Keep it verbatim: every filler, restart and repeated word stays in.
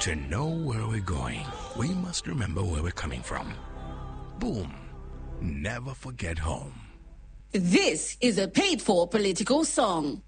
To know where we're going, we must remember where we're coming from. Boom. Never forget home. This is a paid-for political song.